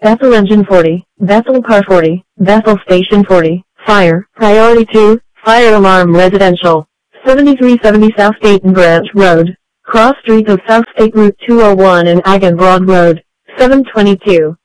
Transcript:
Bethel Engine 40, Bethel Car 40, Bethel Station 40, Fire, Priority 2, Fire Alarm Residential, 7370 South Dayton Branch Road, Cross Street of South State Route 201 and Agan Broad Road, 722.